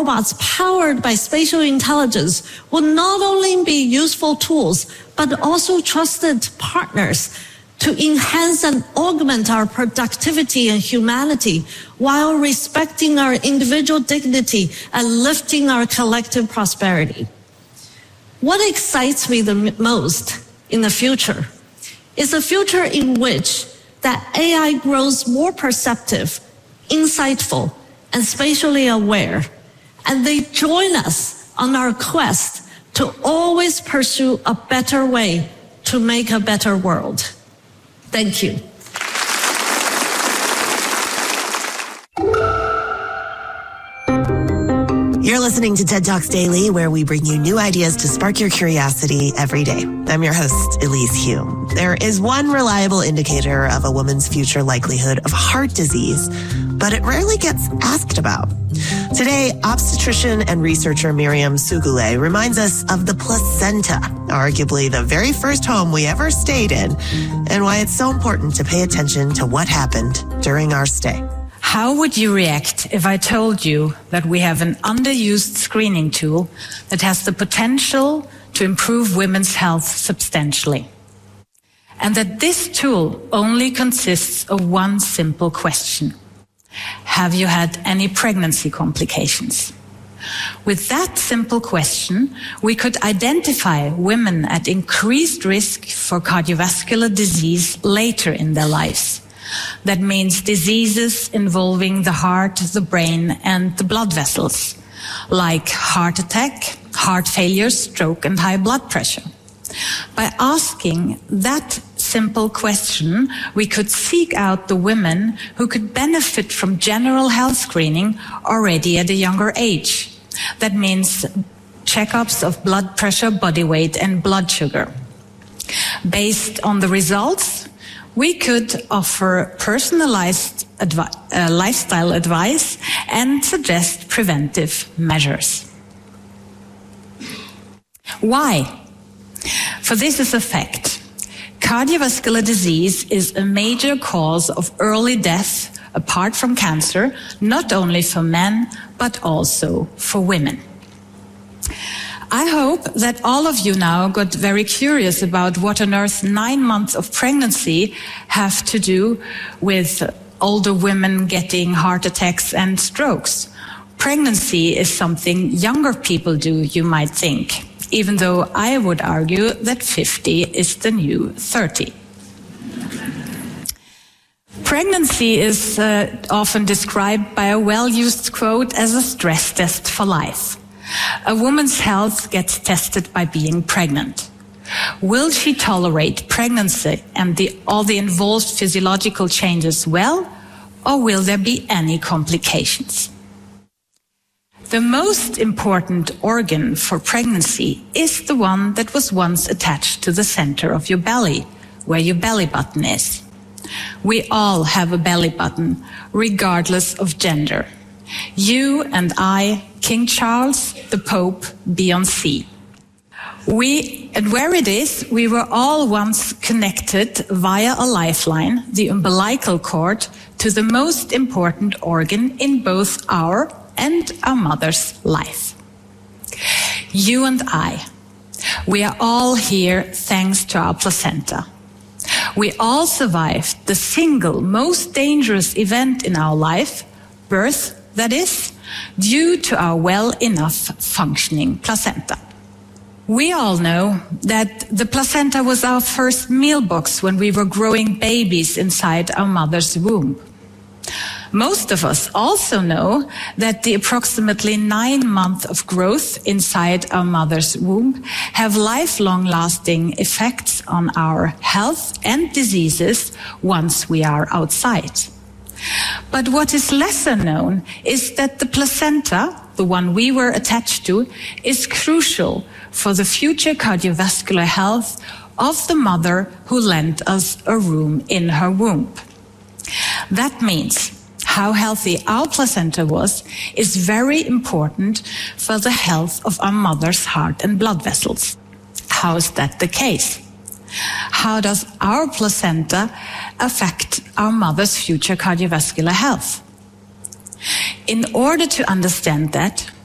robots powered by spatial intelligence will not only be useful tools, but also trusted partners to enhance and augment our productivity and humanity while respecting our individual dignity and lifting our collective prosperity. What excites me the most in the future is a future in which that AI grows more perceptive, insightful, and spatially aware, and they join us on our quest to always pursue a better way to make a better world. Thank you. You're listening to TED Talks Daily, where we bring you new ideas to spark your curiosity every day. I'm your host, Elise Hu. There is one reliable indicator of a woman's future likelihood of heart disease, but it rarely gets asked about. Today, obstetrician and researcher Miriam Sugule reminds us of the placenta, arguably the very first home we ever stayed in, and why it's so important to pay attention to what happened during our stay. How would you react if I told you that we have an underused screening tool that has the potential to improve women's health substantially? And that this tool only consists of one simple question. Have you had any pregnancy complications? With that simple question, we could identify women at increased risk for cardiovascular disease later in their lives. That means diseases involving the heart, the brain, and the blood vessels, like heart attack, heart failure, stroke, and high blood pressure. By asking that simple question, we could seek out the women who could benefit from general health screening already at a younger age. That means checkups of blood pressure, body weight, and blood sugar. Based on the results, we could offer personalized lifestyle advice and suggest preventive measures. Why? For this is a fact. Cardiovascular disease is a major cause of early death, apart from cancer, not only for men, but also for women. I hope that all of you now got very curious about what on earth 9 months of pregnancy have to do with older women getting heart attacks and strokes. Pregnancy is something younger people do, you might think, even though I would argue that 50 is the new 30. Pregnancy is often described by a well-used quote as a stress test for life. A woman's health gets tested by being pregnant. Will she tolerate pregnancy and all the involved physiological changes well, or will there be any complications? The most important organ for pregnancy is the one that was once attached to the center of your belly, where your belly button is. We all have a belly button, regardless of gender. You and I, King Charles, the Pope, Beyoncé. And where it is, we were all once connected via a lifeline, the umbilical cord, to the most important organ in both our and our mother's life. You and I, we are all here thanks to our placenta. We all survived the single most dangerous event in our life, birth, that is, due to our well enough functioning placenta. We all know that the placenta was our first meal box when we were growing babies inside our mother's womb. Most of us also know that the approximately 9 months of growth inside our mother's womb have lifelong lasting effects on our health and diseases once we are outside. But what is lesser known is that the placenta, the one we were attached to, is crucial for the future cardiovascular health of the mother who lent us a room in her womb. That means how healthy our placenta was is very important for the health of our mother's heart and blood vessels. How is that the case? How does our placenta affect our mother's future cardiovascular health? In order to understand that,